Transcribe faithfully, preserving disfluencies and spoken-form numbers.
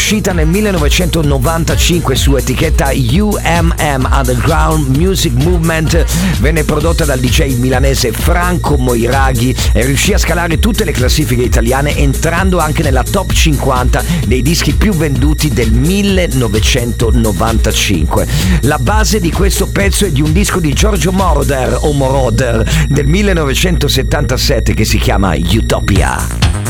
uscita nel millenovecentonovantacinque su etichetta U M M Underground Music Movement, venne prodotta dal D J milanese Franco Moiraghi e riuscì a scalare tutte le classifiche italiane, entrando anche nella top cinquanta dei dischi più venduti del millenovecentonovantacinque. La base di questo pezzo è di un disco di Giorgio Moroder o Moroder del millenovecentosettantasette che si chiama Utopia.